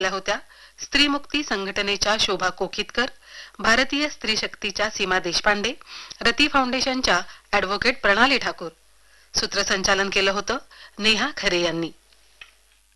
असल्या होत्या स्त्रीमुक्ती संघटनेच्या शोभा कोकितकर, भारतीय स्त्री शक्तीच्या सीमा देशपांडे, रती फाउंडेशनच्या ॲडव्होकेट प्रणाली ठाकूर. सूत्रसंचालन केलं होतं नेहा खरे यांनी.